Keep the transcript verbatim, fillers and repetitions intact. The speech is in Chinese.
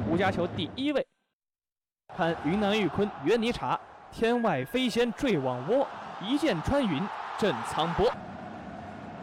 胡家球第一位。看云南玉坤约你茶，天外飞仙坠网窝，一箭穿云震苍波。